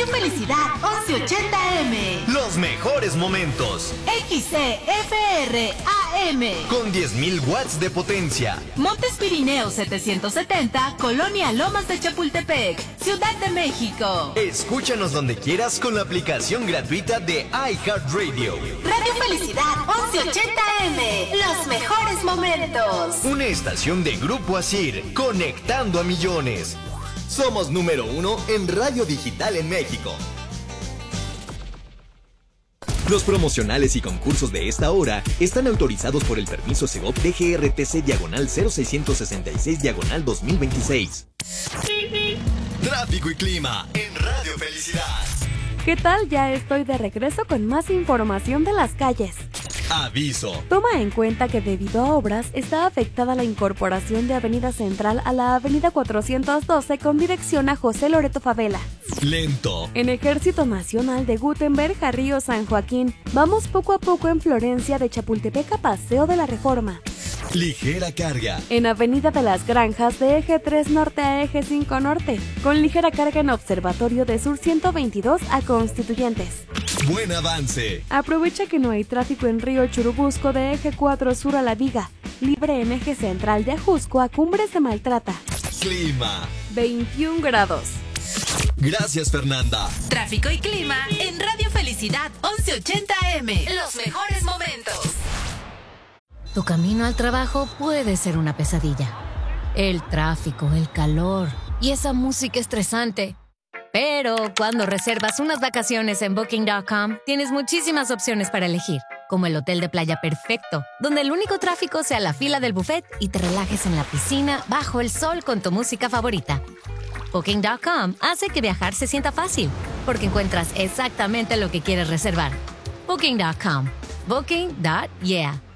Radio Felicidad 1180M. Los mejores momentos. XCFR AM. Con 10.000 watts de potencia. Montes Pirineos 770, Colonia Lomas de Chapultepec, Ciudad de México. Escúchanos donde quieras con la aplicación gratuita de iHeartRadio. Radio Felicidad 1180M. Los mejores momentos. Una estación de Grupo Asir, conectando a millones. Somos número 1 en radio digital en México. Los promocionales y concursos de esta hora están autorizados por el permiso Segov DGRTC/0666/2026. Tráfico y clima en Radio Felicidad. ¿Qué tal? Ya estoy de regreso con más información de las calles. Aviso. Toma en cuenta que debido a obras está afectada la incorporación de Avenida Central a la Avenida 412 con dirección a José Loreto Favela. Lento. En Ejército Nacional de Gutenberg a Río San Joaquín, vamos poco a poco en Florencia de Chapultepec a Paseo de la Reforma. Ligera carga. En Avenida de las Granjas de Eje 3 Norte a Eje 5 Norte, con ligera carga en Observatorio de Sur 122 a Constituyentes. Buen avance. Aprovecha que no hay tráfico en Río Churubusco de Eje 4 Sur a La Viga, libre en Eje Central de Ajusco a Cumbres de Maltrata. Clima. 21 grados. Gracias, Fernanda. Tráfico y clima en Radio Felicidad 1180M. Los mejores momentos. Tu camino al trabajo puede ser una pesadilla. El tráfico, el calor y esa música estresante. Pero cuando reservas unas vacaciones en Booking.com, tienes muchísimas opciones para elegir, como el hotel de playa perfecto, donde el único tráfico sea la fila del buffet y te relajes en la piscina bajo el sol con tu música favorita. Booking.com hace que viajar se sienta fácil, porque encuentras exactamente lo que quieres reservar. Booking.com. Booking.yeah.